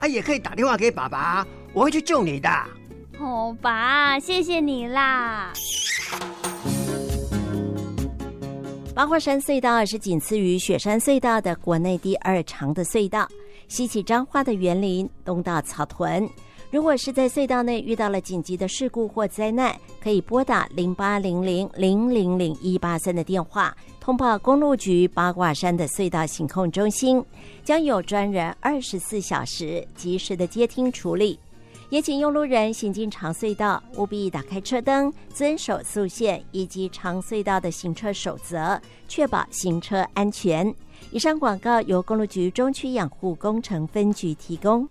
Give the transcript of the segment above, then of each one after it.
也可以打电话给爸爸，我会去救你的。 哦，爸，谢谢你啦。 八卦山隧道是仅次于雪山隧道的国内第2长的隧道，西起彰化的园林，东到草屯。如果是在隧道内遇到了紧急的事故或灾难，可以拨打0800-000-183的电话，通报公路局八卦山的隧道行控中心，将有专人24小时及时的接听处理。也请用路人行进长隧道，务必打开车灯，遵守速限以及长隧道的行车守则，确保行车安全。以上广告由公路局中区养护工程分局提供。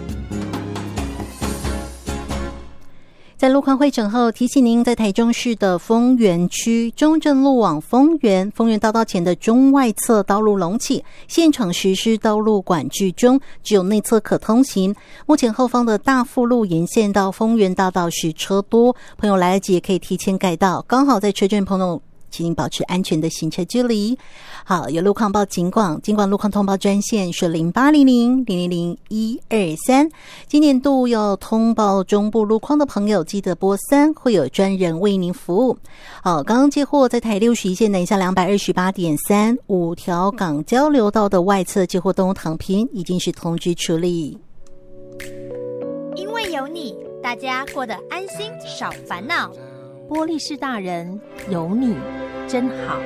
在路况会诊后，提醒您在台中市的丰原区中正路往丰原大道前的中外侧道路隆起，现场实施道路管制中，只有内侧可通行。目前后方的大富路沿线到丰原大道是车多，朋友来得及也可以提前改道，刚好在车阵朋友请您保持安全的行车距离。好，有路况报警广路况通报专线是0800-000-123。今年度要通报中部路况的朋友记得拨3，会有专人为您服务。好，刚刚接获在台61线南下 228.3 5条港交流道的外侧接获动物躺平，已经是通知处理。 因为有你，大家过得安心少烦恼。 玻璃市大人有你真好。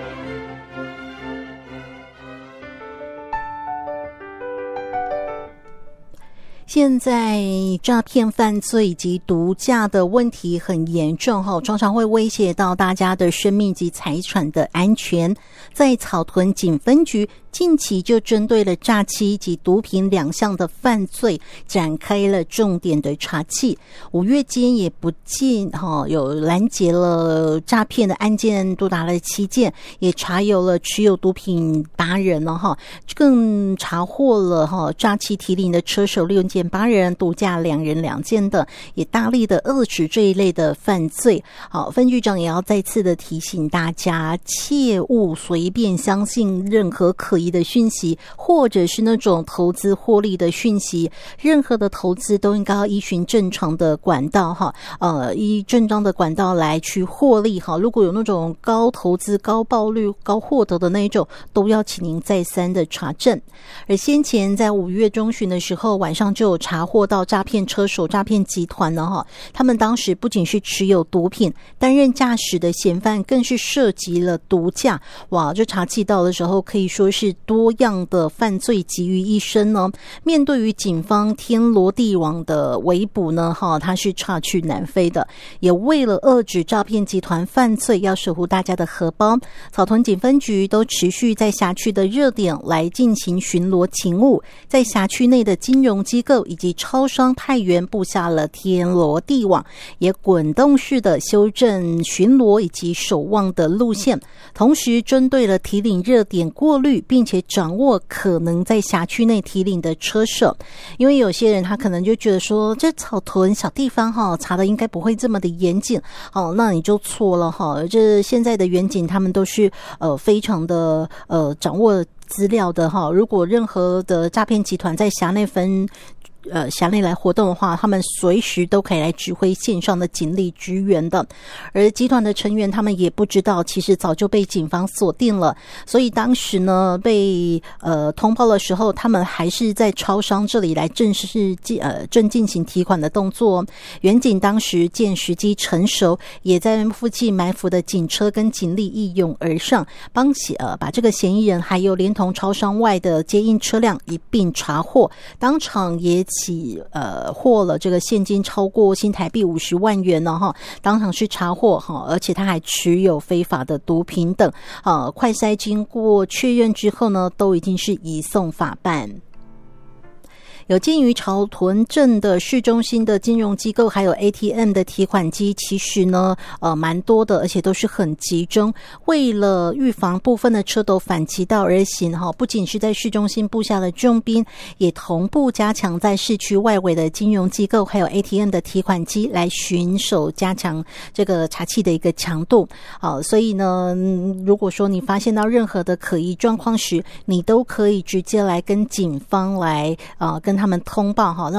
现在诈骗犯罪以及毒驾的问题很严重，常常会威胁到大家的生命及财产的安全。在草屯警分局近期就针对了诈欺及毒品2项的犯罪展开了重点的查缉。5月间也不尽有拦截了诈骗的案件多达了7件，也查有了持有毒品8人了更查获了诈欺提领的车手6件8人，毒驾2人2件的，也大力的遏制这一类的犯罪。好，分局长也要再次的提醒大家，切勿随便相信任何可疑的讯息，或者是那种投资获利的讯息。任何的投资都应该要依循正常的管道依正当的管道来去获利如果有那种高投资、高报率、高获得的那一种，都要请您再三的查证。而先前在5月中旬的时候，晚上就有查获到诈骗车手、诈骗集团呢他们当时不仅是持有毒品，担任驾驶的嫌犯更是涉及了毒驾。哇，这查缉到的时候可以说是多样的犯罪集于一身呢。面对于警方天罗地网的围捕呢它是岔去南非的。也为了遏制诈骗集团犯罪，要守护大家的荷包，草屯警分局都持续在辖区的热点来进行巡逻勤务，在辖区内的金融机构以及超商派员布下了天罗地网，也滚动式的修正巡逻以及守望的路线，同时针对了提领热点过滤，并且掌握可能在辖区内提领的车手。因为有些人他可能就觉得说，这草屯小地方查的应该不会这么的严谨，那你就错了这现在的员警他们都是非常的掌握资料的如果任何的诈骗集团在辖内来活动的话，他们随时都可以来指挥线上的警力支援的。而集团的成员他们也不知道，其实早就被警方锁定了。所以当时呢被通报的时候，他们还是在超商这里来正进行提款的动作。员警当时见时机成熟，也在附近埋伏的警车跟警力一拥而上，把这个嫌疑人还有连同超商外的接应车辆一并查获，当场也获了这个现金超过新台币50万元当场是查获而且他还持有非法的毒品等快筛经过确认之后呢，都已经是移送法办。有鉴于草屯镇的市中心的金融机构还有 ATM 的提款机其实呢蛮多的，而且都是很集中。为了预防部分的车斗反其道而行不仅是在市中心布下了重兵，也同步加强在市区外围的金融机构还有 ATM 的提款机来巡守，加强这个查缉的一个强度。所以呢如果说你发现到任何的可疑状况时，你都可以直接来跟警方来跟他们通报让